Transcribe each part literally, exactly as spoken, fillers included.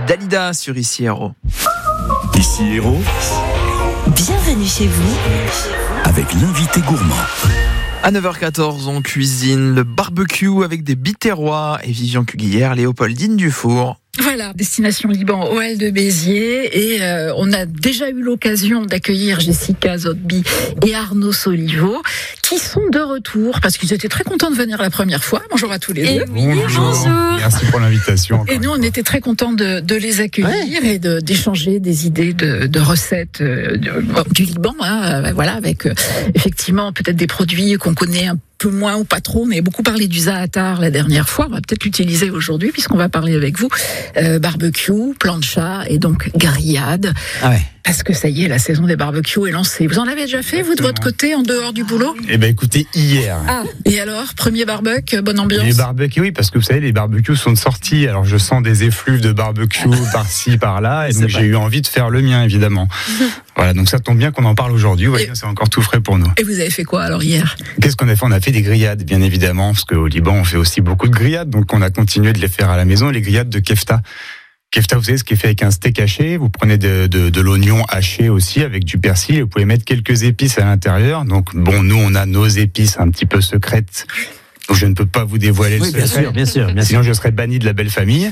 Dalida sur Ici Héros. Ici Héros, Bienvenue chez vous. avec l'invité gourmand. À neuf heures quatorze, on cuisine le barbecue avec des biterrois et Vivian Cuguière, Léopoldine Dufour. Voilà, destination Liban, O L de Béziers, et euh, on a déjà eu l'occasion d'accueillir Jessica Zotby et Arnaud Solivo, qui sont de retour, parce qu'ils étaient très contents de venir la première fois. Bonjour à tous les deux. Bonjour. Merci pour l'invitation. Et nous, on était très contents de, de les accueillir ouais. et de, d'échanger des idées de, de recettes euh, de, du Liban, hein, euh, voilà, avec euh, effectivement peut-être des produits qu'on connaît un peu moins ou pas trop. On a beaucoup parlé du za'atar la dernière fois. On va peut-être l'utiliser aujourd'hui puisqu'on va parler avec vous euh, barbecue, plancha et donc grillade. Ah ouais. Parce que ça y est, la saison des barbecues est lancée. Vous en avez déjà fait, vous, de votre côté, en dehors du boulot ? Eh ben, écoutez, hier. Ah, et alors, premier barbecue, bonne ambiance ? Les barbecues, oui, parce que vous savez, les barbecues sont sortis. Alors, je sens des effluves de barbecue par-ci, par-là. Et donc, j'ai eu envie de faire le mien, évidemment. Voilà, donc ça tombe bien qu'on en parle aujourd'hui. Vous voyez, c'est encore tout frais pour nous. Et vous avez fait quoi, alors, hier ? Qu'est-ce qu'on a fait ? On a fait des grillades, bien évidemment, parce qu'au Liban, on fait aussi beaucoup de grillades. Donc, on a continué de les faire à la maison. Les grillades de kefta. Kefta, vous savez, ce qui est fait avec un steak haché. Vous prenez de, de, de l'oignon haché aussi avec du persil. Et vous pouvez mettre quelques épices à l'intérieur. Donc, bon, nous, on a nos épices un petit peu secrètes. Donc, je ne peux pas vous dévoiler oui, le bien secret. sûr, bien sûr, bien Sinon, sûr. je serais banni de la belle famille.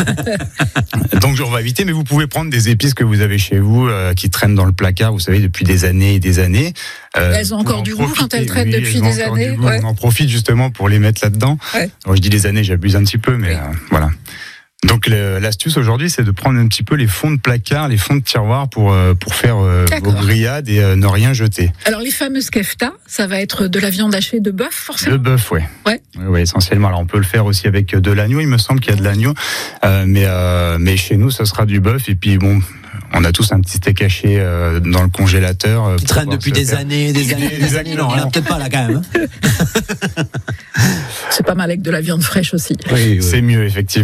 Donc, je vais éviter. Mais vous pouvez prendre des épices que vous avez chez vous, euh, qui traînent dans le placard, vous savez, depuis des années et des années. Euh, elles ont encore du goût quand elles traînent oui, depuis elles ont des encore années. Du goût. Ouais. On en profite justement pour les mettre là-dedans. Ouais. Alors, je dis des années, j'abuse un petit peu, mais oui. euh, voilà. Donc le, l'astuce aujourd'hui, c'est de prendre un petit peu les fonds de placard, les fonds de tiroir pour euh, pour faire euh, vos grillades et euh, ne rien jeter. Alors les fameuses kefta, ça va être de la viande hachée de bœuf, forcément. Le bœuf, ouais. Ouais. Ouais, ouais, essentiellement. Alors on peut le faire aussi avec de l'agneau. Il me semble qu'il y a de l'agneau, euh, mais euh, mais chez nous, ça sera du bœuf. Et puis bon, on a tous un petit steak haché euh, dans le congélateur. Euh, Qui traîne depuis des faire... années, des années, des années. Non, là, peut-être pas là quand même. C'est pas mal avec de la viande fraîche aussi. Oui, oui. C'est mieux, effectivement.